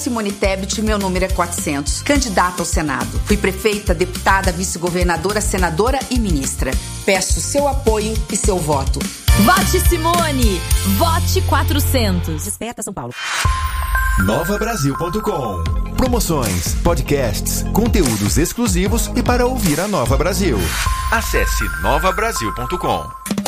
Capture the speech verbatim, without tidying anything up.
Simone Tebet, meu número é quatrocentos, candidata ao Senado. Fui prefeita, deputada, vice-governadora, senadora e ministra. Peço seu apoio e seu voto. Vote Simone! Vote quatrocentos. Desperta São Paulo. nova brasil ponto com. Promoções, podcasts, conteúdos exclusivos e para ouvir a Nova Brasil. Acesse nova brasil ponto com.